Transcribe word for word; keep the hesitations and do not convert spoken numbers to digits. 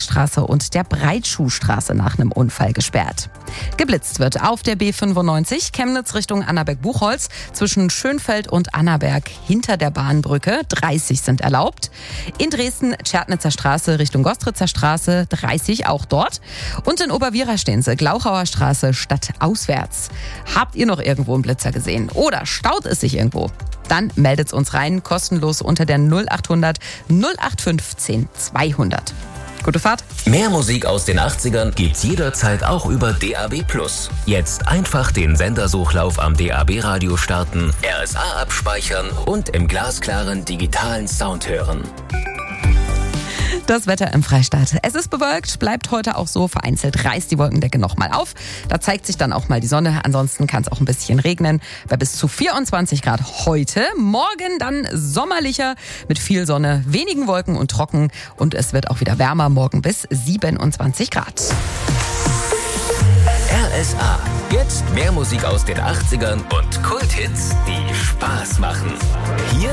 Schwarzenbergstraße und der Breitschuhstraße nach einem Unfall gesperrt. Geblitzt wird auf der B fünfundneunzig Chemnitz Richtung Annaberg-Buchholz zwischen Schönfeld und Annaberg hinter der Bahnbrücke. dreißig sind erlaubt. In Dresden Tschernitzer Straße Richtung Gostritzer Straße, dreißig auch dort. Und in Oberwiera stehen sie, Glauchauer Straße stadtauswärts. Habt ihr noch irgendwo einen Blitzer gesehen? Oder staut es sich irgendwo? Dann meldet's uns rein, kostenlos unter der null achthundert null acht fünfzehn zweihundert. Gute Fahrt. Mehr Musik aus den achtzigern gibt's jederzeit auch über D A B plus. Jetzt einfach den Sendersuchlauf am D A B-Radio starten, R S A abspeichern und im glasklaren digitalen Sound hören. Das Wetter im Freistaat. Es ist bewölkt, bleibt heute auch so. Vereinzelt reißt die Wolkendecke nochmal auf. Da zeigt sich dann auch mal die Sonne. Ansonsten kann es auch ein bisschen regnen. Bei bis zu vierundzwanzig Grad heute. Morgen dann sommerlicher mit viel Sonne, wenigen Wolken und trocken. Und es wird auch wieder wärmer. Morgen bis siebenundzwanzig Grad. R S A. Jetzt mehr Musik aus den achtzigern und Kulthits, die Spaß machen. Hier